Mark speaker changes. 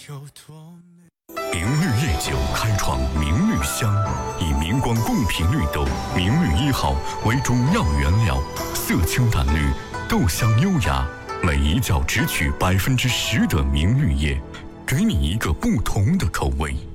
Speaker 1: 明绿夜酒开创明绿香，以明光贡品绿豆明绿1号为主要原料，色清淡绿，豆香优雅，每一窖只取10%的明绿叶，给你一个不同的口味。